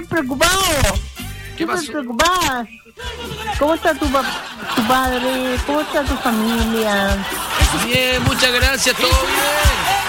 preocupado. ¿Qué pasó? Súper preocupada. ¿Cómo está tu padre? ¿Cómo está tu familia? Bien, muchas gracias, todo bien.